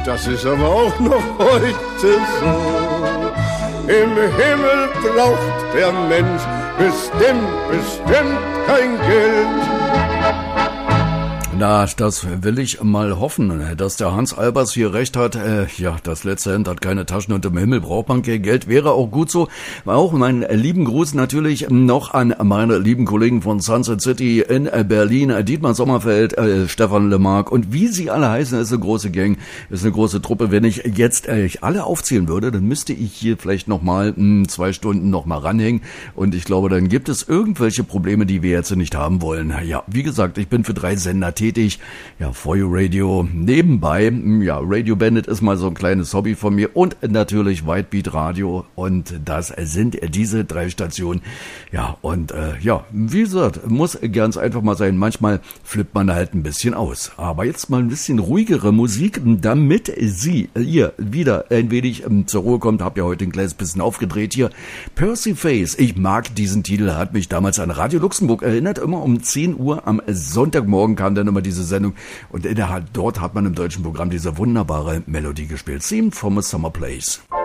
das ist aber auch noch heute so. Im Himmel braucht der Mensch bestimmt kein Geld. Na, das will ich mal hoffen, dass der Hans Albers hier recht hat. Ja, das letzte Hemd hat keine Taschen und im Himmel braucht man kein Geld. Wäre auch gut so. Auch meinen lieben Gruß natürlich noch an meine lieben Kollegen von Sunset City in Berlin. Dietmar Sommerfeld, Stefan Lemark und wie sie alle heißen, ist eine große Gang, ist eine große Truppe. Wenn ich jetzt alle aufzählen würde, dann müsste ich hier vielleicht nochmal 2 Stunden nochmal ranhängen. Und ich glaube, dann gibt es irgendwelche Probleme, die wir jetzt nicht haben wollen. Ja, wie gesagt, ich bin für 3 Sender tätig. Ja, For You Radio nebenbei. Ja, Radio Bandit ist mal so ein kleines Hobby von mir und natürlich Whitebeat Radio und das sind diese 3 Stationen. Ja, und ja, wie gesagt, muss ganz einfach mal sein. Manchmal flippt man halt ein bisschen aus. Aber jetzt mal ein bisschen ruhigere Musik, damit ihr wieder ein wenig zur Ruhe kommt. Hab ja heute ein kleines bisschen aufgedreht hier. Percy Face, ich mag diesen Titel, hat mich damals an Radio Luxemburg erinnert. Immer um 10 Uhr am Sonntagmorgen kam dann immer diese Sendung und dort hat man im deutschen Programm diese wunderbare Melodie gespielt. Theme from a Summer Place.